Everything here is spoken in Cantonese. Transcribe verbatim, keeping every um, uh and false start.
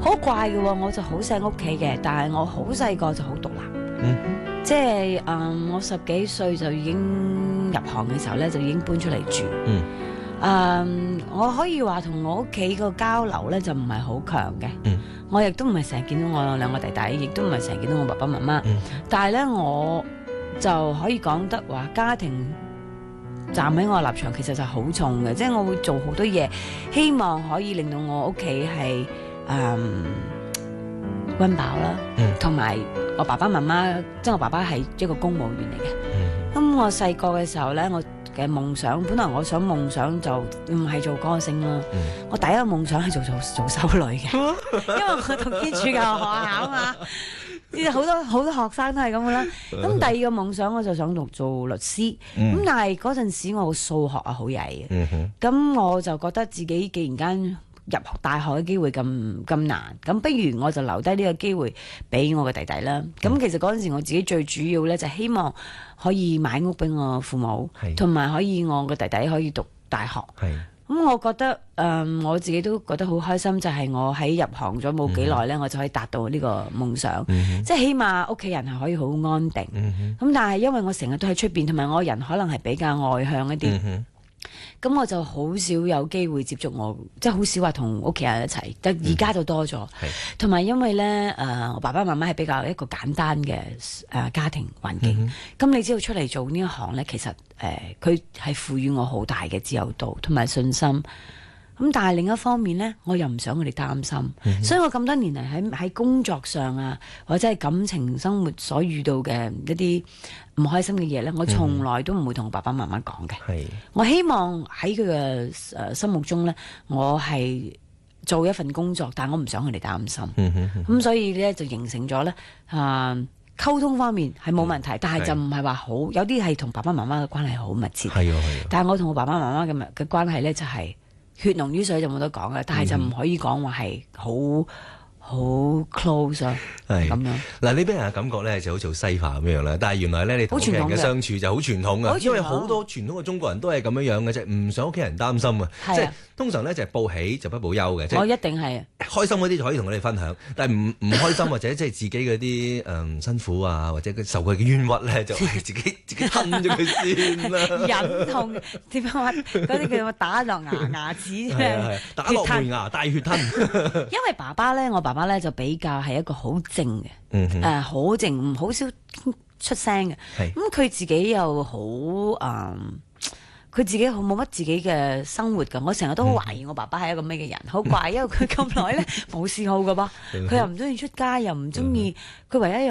好怪嘅喎，我就好錫屋企嘅，但係我好細個就好獨立。 嗯， 即係誒、嗯，我十幾歲就已經入行嘅時候咧，就已經搬出嚟住。 嗯。 誒、嗯，我可以話同我屋企個交流咧就唔係好強嘅。 嗯。 我亦都唔係成日見到我兩個弟弟，亦都唔係成日見到我爸爸媽媽。 嗯。 但係咧，我就可以講得話家庭站喺我立場，其實就好重嘅，即係我會做好多嘢，希望可以令到我屋企係誒溫飽啦，同埋、嗯、我爸爸媽媽，即係我爸爸係一個公務員嚟嘅。咁、嗯、我細個嘅時候咧，我嘅夢想，本來我想夢想就唔係做歌星啦。嗯、我第一個夢想係做做做修女嘅，因為我讀天主教學校啊嘛。好多好多學生都係咁嘅啦。咁第二個夢想我就想讀做律師。咁、嗯、但係嗰陣時我數學啊好曳嘅。咁、嗯、我就覺得自己既然間入大學嘅機會咁咁難，咁不如我就留低呢個機會俾我嘅弟弟啦。咁、嗯、其實嗰陣時我自己最主要咧就希望可以買屋俾我父母，同埋可以我嘅弟弟可以讀大學。咁、嗯、我覺得誒、呃，我自己都覺得好開心，就係、是、我喺入行咗冇幾耐咧，嗯、我就可以達到呢個夢想，嗯、即係起碼屋企人係可以好安定。咁、嗯、但係因為我成日都喺出邊，同埋我人可能係比較外向一啲，咁、嗯、我就好少有機會接觸我，即係好少話同屋企人一齊。但而家就多咗，同埋、嗯、因為咧誒、呃，我爸爸媽媽係比較一個簡單嘅誒、呃、家庭環境。咁、嗯、你知道出嚟做呢一行咧，其實誒佢係賦予我好大嘅自由度同埋信心。咁但係另一方面咧，我又唔想佢哋擔心，嗯、所以我咁多年嚟喺喺工作上啊，或者係感情生活所遇到嘅一啲唔開心嘅嘢咧，我從來都唔會同我爸爸媽媽講嘅。係、嗯，我希望喺佢嘅誒心目中咧，我係做一份工作，但係我唔想佢哋擔心。咁、嗯嗯、所以咧就形成咗咧啊溝通方面係冇問題，嗯、但係就唔係話好有啲係同爸爸媽媽嘅關係好密切。係啊係啊，但係我同我爸爸媽媽嘅嘅關係咧就係、是。血濃於水就冇得講嘅，但係就唔可以講話係好好 close 啊，係咁樣。嗱，你俾人嘅感覺咧就好似好西化咁樣啦，但係原來咧你同屋企人嘅相處就好傳統嘅，因為好多傳統嘅中國人都係咁樣樣嘅啫，唔想屋企人擔心啊，即係通常咧就係報喜就不報憂嘅，即係我一定係開心嗰啲就可以同佢哋分享，但係唔唔開心或者即係自己嗰啲誒辛苦啊，或者佢受佢嘅冤屈咧，就係自己自己吞咗佢先啦。忍痛點樣話嗰啲叫打落牙牙齒啫，打落門牙大血吞。因為爸爸咧，我爸爸咧就比較係一個好靜嘅，誒好靜，唔好少出聲嘅。咁佢自己又好誒。佢自己好冇乜自己嘅生活㗎，我成日都好懷疑我爸爸係一個咩嘅人，好怪，因為佢咁耐咧冇嗜好㗎噃，佢又唔中意出街，又唔中意，佢唯一